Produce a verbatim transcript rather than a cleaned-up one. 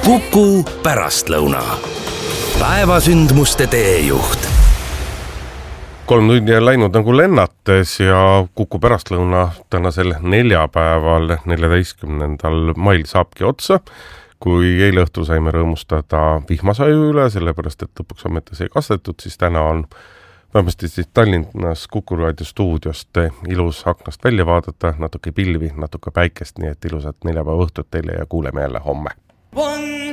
Kuku pärastlõuna. Päevasündmuste teejuht. Kolm tundi on läinud nagu lennates ja Kuku pärastlõuna tänasel neljapäeval, neljateistkümnendal mail saabki otsa, kui eile õhtul saime rõõmustada vihmasaju üle, sellepärast et lõpuks ametis ei kastetud, siis täna on vähemasti siis Tallinnas Kuku raadio stuudiost ilus aknast välja vaadata, natuke pilvi, natuke päikest, nii et ilusat neljapäeva õhtut teile ja kuuleme jälle homme. One.